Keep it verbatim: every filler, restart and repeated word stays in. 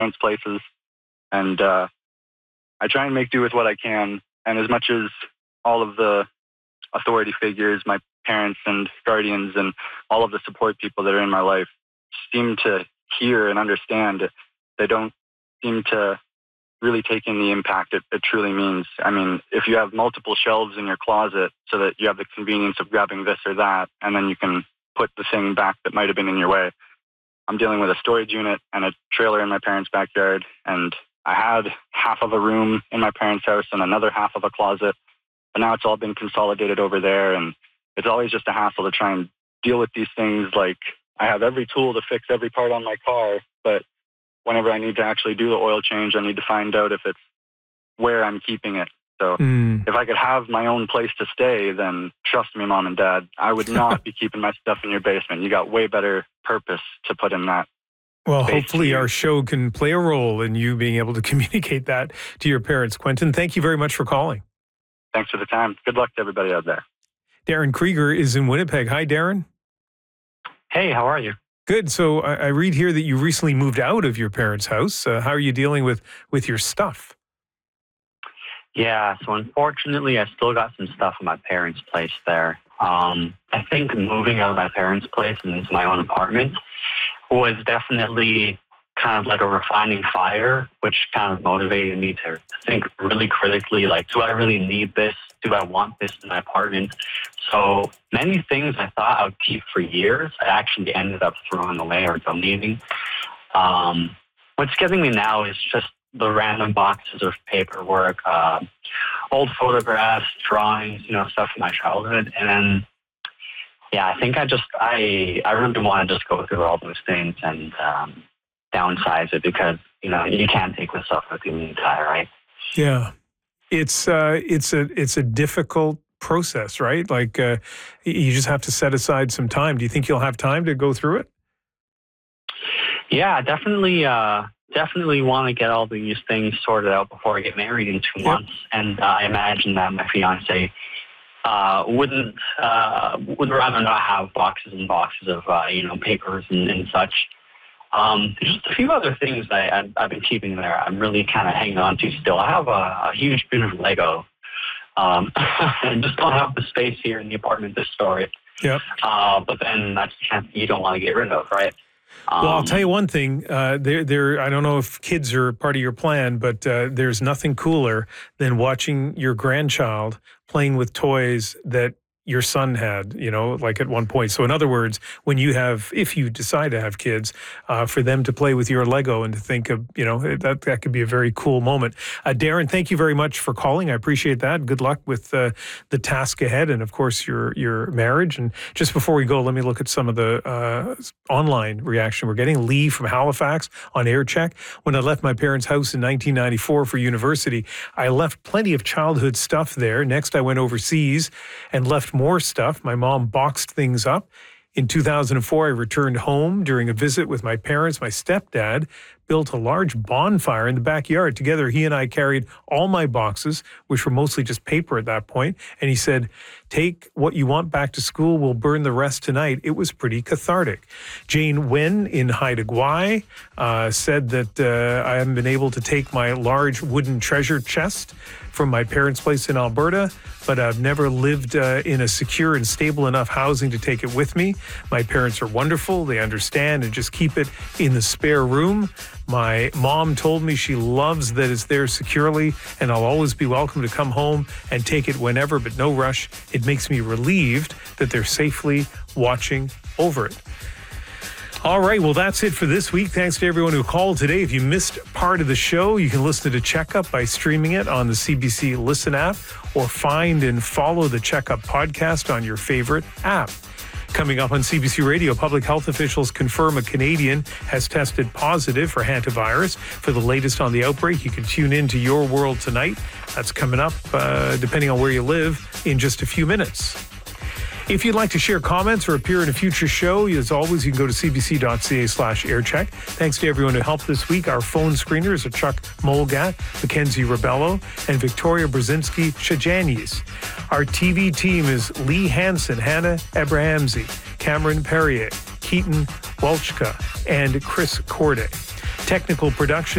parents' places. And uh, I try and make do with what I can. And as much as all of the authority figures, my parents and guardians and all of the support people that are in my life seem to hear and understand, they don't seem to really take in the impact it, it truly means. I mean, if you have multiple shelves in your closet so that you have the convenience of grabbing this or that, and then you can put the thing back that might have been in your way. I'm dealing with a storage unit and a trailer in my parents' backyard, and I had half of a room in my parents' house and another half of a closet, but now it's all been consolidated over there, and it's always just a hassle to try and deal with these things. Like, I have every tool to fix every part on my car, but whenever I need to actually do the oil change, I need to find out if it's where I'm keeping it. So mm. if I could have my own place to stay, then trust me, Mom and Dad, I would not be keeping my stuff in your basement. You got way better purpose to put in that. Well, hopefully our show can play a role in you being able to communicate that to your parents. Quentin, thank you very much for calling. Thanks for the time. Good luck to everybody out there. Darren Krieger is in Winnipeg. Hi, Darren. Hey, how are you? Good. So I, I read here that you recently moved out of your parents' house. Uh, how are you dealing with, with your stuff? Yeah, so unfortunately, I still got some stuff in my parents' place there. Um, I think moving out of my parents' place and into my own apartment was definitely kind of like a refining fire, which kind of motivated me to think really critically, like, do I really need this? Do I want this in my apartment? So many things I thought I would keep for years, I actually ended up throwing away or donating. Um, what's getting me now is just the random boxes of paperwork, uh, old photographs, drawings, you know, stuff from my childhood. And then, yeah, I think I just, I, I really want to just go through all those things and um, downsize it because, you know, you can't take this stuff with you when you die, right? Yeah. It's, uh, it's a, it's a difficult process, right? Like uh, you just have to set aside some time. Do you think you'll have time to go through it? Yeah, definitely. Uh, definitely want to get all these things sorted out before I get married in two yep. months. And uh, I imagine that my fiance uh, wouldn't uh, would rather not have boxes and boxes of uh, you know papers and, and such. Um, there's just a few other things that I, I've been keeping there. I'm really kind of hanging on to still. I have a, a huge bit of Lego. Um, I just don't have the space here in the apartment to store it. Yep. Uh, but then that's something you don't want to get rid of, right? Well, I'll tell you one thing. Uh, there, there. I don't know if kids are part of your plan, but uh, there's nothing cooler than watching your grandchild playing with toys that your son had, you know, like at one point. So in other words, when you have, if you decide to have kids, uh, for them to play with your Lego and to think of, you know, that that could be a very cool moment. Uh, Darren, thank you very much for calling. I appreciate that. Good luck with uh, the task ahead and, of course, your your marriage. And just before we go, let me look at some of the uh, online reaction we're getting. Lee from Halifax on air check. When I left my parents' house in nineteen ninety-four for university, I left plenty of childhood stuff there. Next, I went overseas and left more stuff. My mom boxed things up. In two thousand four, I returned home during a visit with my parents. My stepdad built a large bonfire in the backyard. Together, he and I carried all my boxes, which were mostly just paper at that point. And he said, take what you want back to school. We'll burn the rest tonight. It was pretty cathartic. Jane Wen in Haida Gwaii uh, said that uh, I haven't been able to take my large wooden treasure chest from my parents' place in Alberta, but I've never lived uh, in a secure and stable enough housing to take it with me. My parents are wonderful. They understand and just keep it in the spare room. My mom told me she loves that it's there securely, and I'll always be welcome to come home and take it whenever, but no rush. It makes me relieved that they're safely watching over it. All right, well, that's it for this week. Thanks to everyone who called today. If you missed part of the show, you can listen to Checkup by streaming it on the C B C Listen app or find and follow the Checkup podcast on your favorite app. Coming up on C B C Radio, public health officials confirm a Canadian has tested positive for hantavirus. For the latest on the outbreak, you can tune in to Your World Tonight. That's coming up, uh, depending on where you live, in just a few minutes. If you'd like to share comments or appear in a future show, as always, you can go to cbc.ca slash aircheck. Thanks to everyone who helped this week. Our phone screeners are Chuck Molgat, Mackenzie Rebello, and Victoria Brzezinski Shajanies. Our T V team is Lee Hansen, Hannah Abrahamsi, Cameron Perrier, Keaton Welchka, and Chris Corday. Technical production